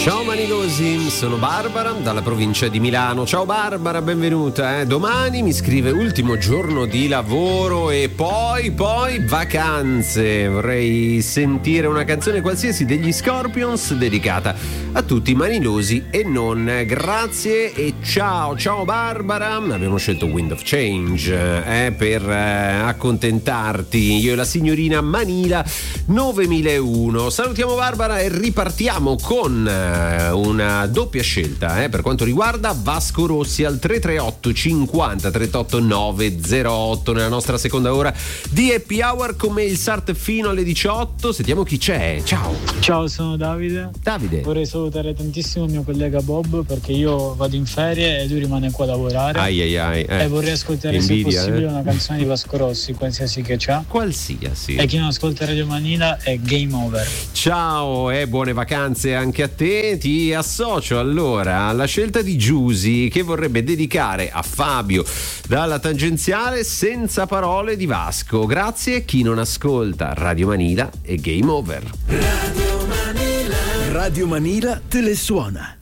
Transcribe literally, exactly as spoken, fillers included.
Ciao Manilosi, sono Barbara dalla provincia di Milano. Ciao Barbara, benvenuta. Eh. Domani mi scrive ultimo giorno di lavoro e poi, poi vacanze. Vorrei sentire una canzone qualsiasi degli Scorpions dedicata a tutti i manilosi e non. Grazie e ciao, ciao Barbara. Abbiamo scelto Wind of Change eh, per eh, accontentarti. Io e la signorina Manila novemilauno. Salutiamo Barbara e ripartiamo con una doppia scelta eh, per quanto riguarda Vasco Rossi al tre tre otto cinquanta trentotto novecentotto nella nostra seconda ora di Happy Hour con me il Sart fino alle diciotto. Sentiamo chi c'è. Ciao. Ciao, sono Davide. Davide. Vorrei salutare tantissimo il mio collega Bob perché io vado in ferie e lui rimane qua a lavorare. Ai ai ai. Eh. E vorrei ascoltare Invidia, se possibile eh. una canzone di Vasco Rossi, qualsiasi che c'ha. Qualsiasi. E chi non ascolta Radio Manila è Game Over. Ciao e buone vacanze anche a te. Ti associo allora alla scelta di Giusy che vorrebbe dedicare a Fabio dalla tangenziale Senza parole di Vasco. Grazie. Chi non ascolta Radio Manila e Game Over. Radio Manila, Radio Manila te le suona.